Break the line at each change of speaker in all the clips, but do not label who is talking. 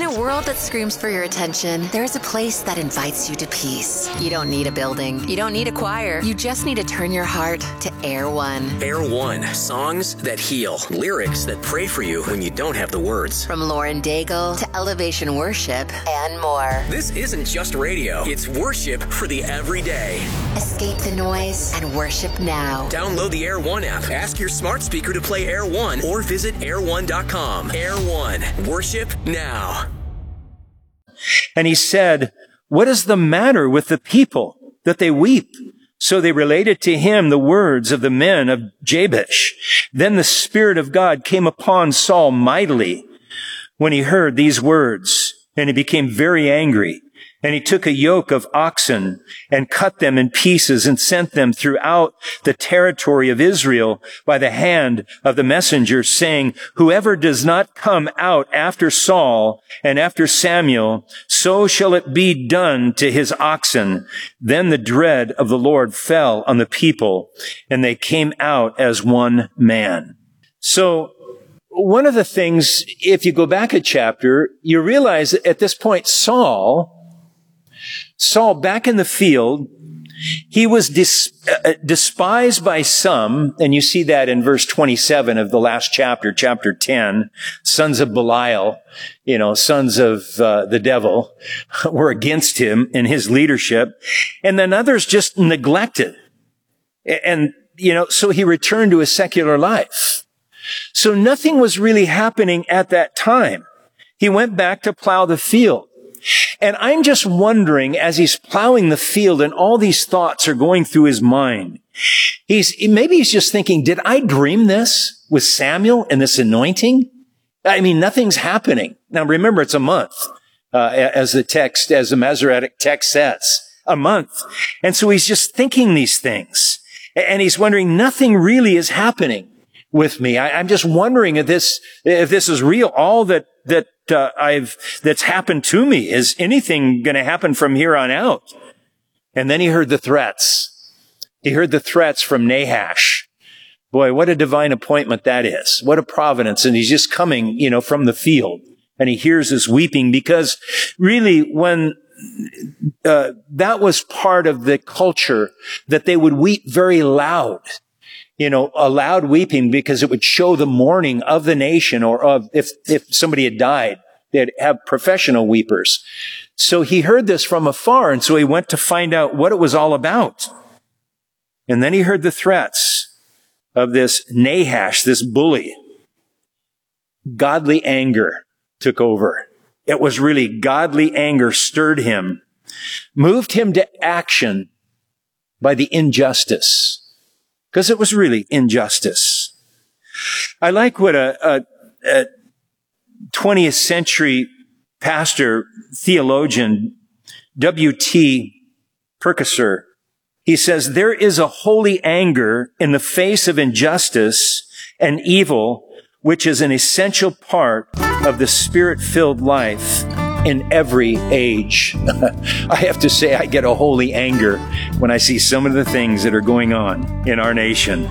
a world that screams for your attention, there's a place that invites you to peace. You don't need a building. You don't need a choir. You just need to turn your heart to Air One.
Air One. Songs that heal. Lyrics that pray for you when you don't have the words.
From Lauren Daigle to Elevation Worship and more.
This isn't just radio. It's worship for the everyday.
Escape the noise and worship now.
Download the Air One app. Ask your smart speaker to play Air One or visit air1.com. Air One. Worship now.
And he said, "What is the matter with the people that they weep?" So they related to him the words of the men of Jabesh. Then the Spirit of God came upon Saul mightily when he heard these words, and he became very angry. And he took a yoke of oxen and cut them in pieces and sent them throughout the territory of Israel by the hand of the messenger, saying, "Whoever does not come out after Saul and after Samuel, so shall it be done to his oxen." Then the dread of the Lord fell on the people, and they came out as one man. So one of the things, if you go back a chapter, you realize that at this point, Saul, back in the field, he was despised by some, and you see that in verse 27 of the last chapter, chapter 10, sons of Belial, sons of the devil, were against him in his leadership, and then others just neglected. And, so he returned to a secular life. So nothing was really happening at that time. He went back to plow the field. And I'm just wondering, as he's plowing the field and all these thoughts are going through his mind, maybe he's just thinking, did I dream this with Samuel and this anointing? I mean, nothing's happening. Now remember, it's a month, as the Masoretic text says, a month. And so he's just thinking these things. And he's wondering, nothing really is happening with me. I'm just wondering if this is real. All that's happened to me. Is anything going to happen from here on out? And then he heard the threats. He heard the threats from Nahash. Boy, what a divine appointment that is. What a providence. And he's just coming, from the field, and he hears this weeping, because really when that was part of the culture, that they would weep very loud. A loud weeping, because it would show the mourning of the nation, or of if somebody had died, they'd have professional weepers. So he heard this from afar, and so he went to find out what it was all about. And then he heard the threats of this Nahash, this bully. Godly anger took over. It was really godly anger stirred him, moved him to action by the injustice. Because it was really injustice. I like what a 20th century pastor, theologian, W.T. Perkisser, he says, "There is a holy anger in the face of injustice and evil, which is an essential part of the Spirit-filled life in every age." I have to say, I get a holy anger when I see some of the things that are going on in our nation.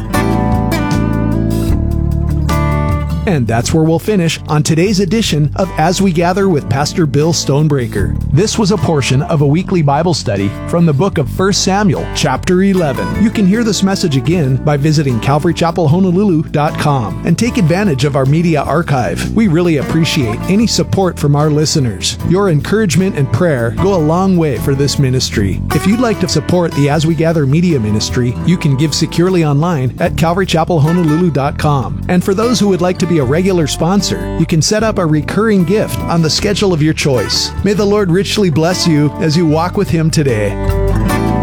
And that's where we'll finish on today's edition of As We Gather with Pastor Bill Stonebreaker. This was a portion of a weekly Bible study from the book of 1 Samuel, chapter 11. You can hear this message again by visiting CalvaryChapelHonolulu.com and take advantage of our media archive. We really appreciate any support from our listeners. Your encouragement and prayer go a long way for this ministry. If you'd like to support the As We Gather media ministry, you can give securely online at CalvaryChapelHonolulu.com. And for those who would like to be a regular sponsor, you can set up a recurring gift on the schedule of your choice. May the Lord richly bless you as you walk with Him today.